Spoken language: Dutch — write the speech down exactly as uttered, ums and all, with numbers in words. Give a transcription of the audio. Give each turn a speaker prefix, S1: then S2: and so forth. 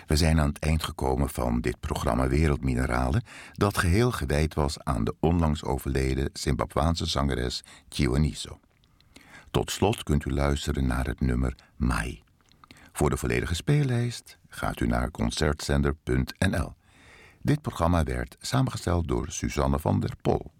S1: We zijn aan het eind gekomen van dit programma Wereldmineralen, dat geheel gewijd was aan de onlangs overleden Zimbabwaanse zangeres Chiwaniso. Tot slot kunt u luisteren naar het nummer Mai. Voor de volledige speellijst gaat u naar concertzender punt n l. Dit programma werd samengesteld door Suzanne van der Pol.